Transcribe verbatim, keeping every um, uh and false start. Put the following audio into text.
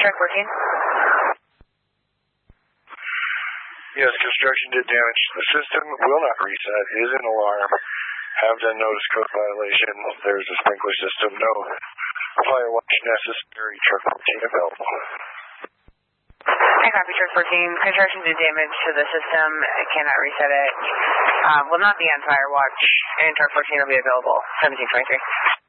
truck fourteen? Yes, construction did damage to the system. Will not reset. Is an alarm. Have done notice code violation. There's a sprinkler system. No fire watch necessary. Truck fourteen available. I copy truck fourteen. Construction did damage to the system. I cannot reset it. Um, will not be on fire watch, and truck fourteen will be available. seventeen twenty-three.